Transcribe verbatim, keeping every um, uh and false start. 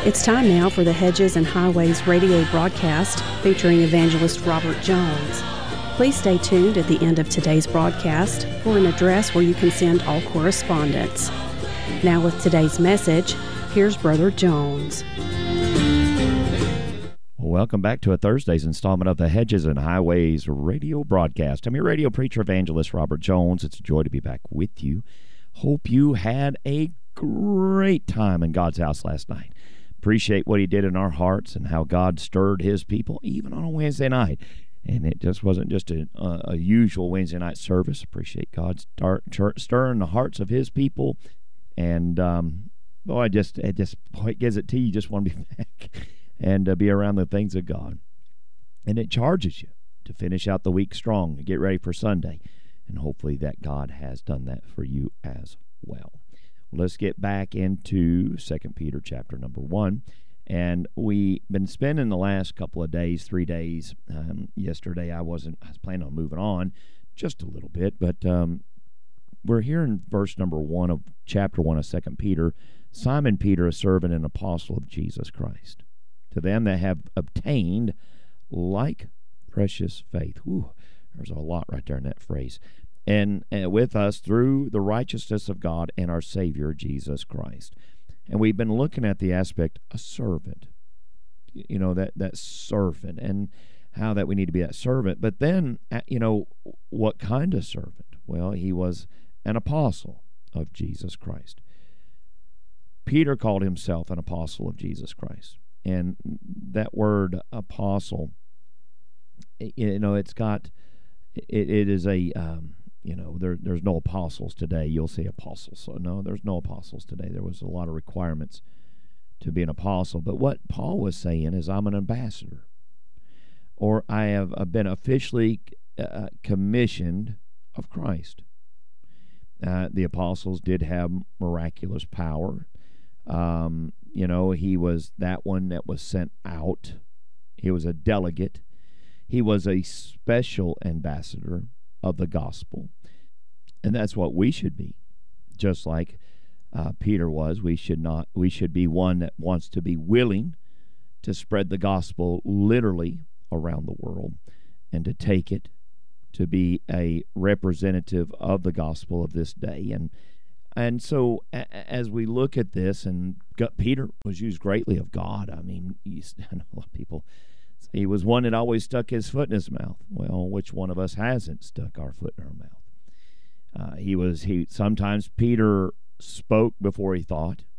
It's time now for the Hedges and Highways radio broadcast featuring evangelist Robert Jones. Please stay tuned at the end of today's broadcast for an address where you can send all correspondence. Now with today's message, here's Brother Jones. Welcome back to a Thursday's installment of the Hedges and Highways radio broadcast. I'm your radio preacher evangelist Robert Jones. It's a joy to be back with you. Hope you had a great time in God's house last night. Appreciate what he did in our hearts and how God stirred his people, even on a Wednesday night. And it just wasn't just a, a, a usual Wednesday night service. Appreciate God start, stirring the hearts of his people. And, um, boy, I just, it just, boy, it gives it to you. You just want to be back and uh, be around the things of God. And it charges you to finish out the week strong and get ready for Sunday. And hopefully that God has done that for you as well. Let's get back into Second Peter chapter number one. And we've been spending the last couple of days, three days. Um, yesterday I wasn't, I was planning on moving on just a little bit, but um, we're here in verse number one of chapter one of Second Peter. Simon Peter, a servant and apostle of Jesus Christ, to them that have obtained like precious faith. Ooh, there's a lot right there in that phrase. And, and with us through the righteousness of God and our Savior, Jesus Christ. And we've been looking at the aspect, a servant, you know, that, that servant, and how that we need to be that servant. But then, you know, what kind of servant? Well, he was an apostle of Jesus Christ. Peter called himself an apostle of Jesus Christ. And that word apostle, you know, it's got, it, it is a... Um, You know, there, there's no apostles today. You'll say apostles. So, no, there's no apostles today. There was a lot of requirements to be an apostle. But what Paul was saying is, I'm an ambassador. Or I have been officially uh, commissioned of Christ. Uh, the apostles did have miraculous power. Um, you know, he was that one that was sent out. He was a delegate. He was a special ambassador of the gospel. And that's what we should be. Just like uh, Peter was, we should not we should be one that wants to be willing to spread the gospel literally around the world and to take it, to be a representative of the gospel of this day. And and so a, as we look at this, and God, Peter was used greatly of God. I mean, he's, I know a lot of people, he was one that always stuck his foot in his mouth. Well, which one of us hasn't stuck our foot in our mouth? Uh, he was he. Sometimes Peter spoke before he thought.